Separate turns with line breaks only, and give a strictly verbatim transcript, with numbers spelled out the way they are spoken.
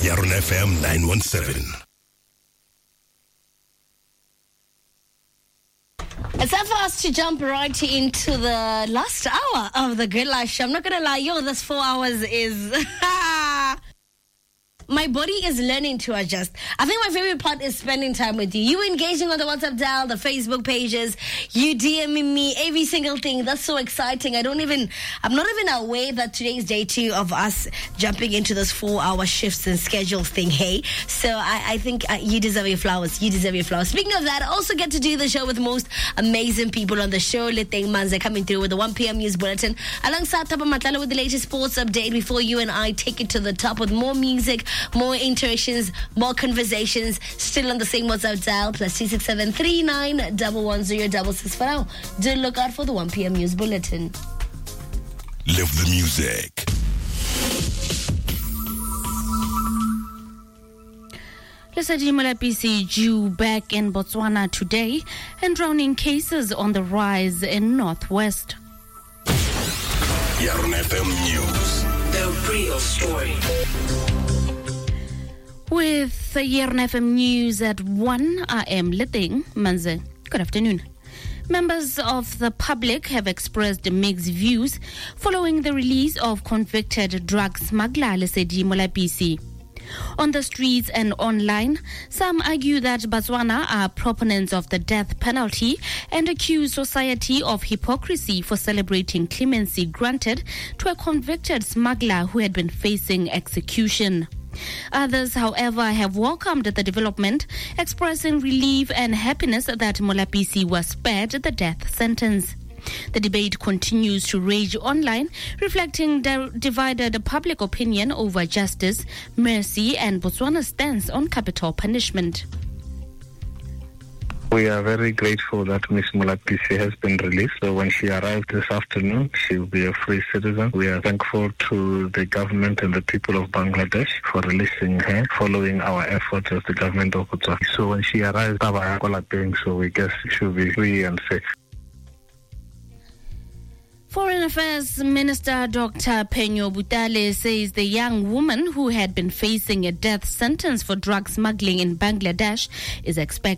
Yarun F M nine one seven.
It's time for us to jump right into the last hour of the Good Life Show. I'm not gonna lie, yo, this four hours is my body is learning to adjust. I think my favorite part is spending time with you. You engaging on the WhatsApp dial, the Facebook pages, you DMing me, every single thing. That's so exciting. I don't even, I'm not even aware that today is day two of us jumping into this four-hour shifts and schedule thing, hey? So I, I think uh, you deserve your flowers. You deserve your flowers. Speaking of that, I also get to do the show with the most amazing people on the show. Leteng Manze coming through with the one p.m. news bulletin. Alongside Tapa Matlala with the latest sports update before you and I take it to the top with more music, more interactions, more conversations, still on the same WhatsApp dial, plus two six seven three nine one one zero six six for now. Do look out for the one p.m. news bulletin.
Live the music.
Lesedi Molapisi due back in Botswana today and drowning cases on the rise in Northwest.
Yarun F M News.
The real story.
With the Yarun F M News at one, I am Leteng Manze. Good afternoon. Members of the public have expressed mixed views following the release of convicted drug smuggler Lesedi Molapisi. On the streets and online, some argue that Botswana are proponents of the death penalty and accuse society of hypocrisy for celebrating clemency granted to a convicted smuggler who had been facing execution. Others, however, have welcomed the development, expressing relief and happiness that Molapisi was spared the death sentence. The debate continues to rage online, reflecting the divided public opinion over justice, mercy, and Botswana's stance on capital punishment.
We are very grateful that Miss Molapisi has been released. So when she arrived this afternoon, she will be a free citizen. We are thankful to the government and the people of Bangladesh for releasing her following our efforts as the government of Botswana. So when she arrives, so we guess she will be free and safe.
Foreign Affairs Minister Doctor Penyo Butale says the young woman who had been facing a death sentence for drug smuggling in Bangladesh is expected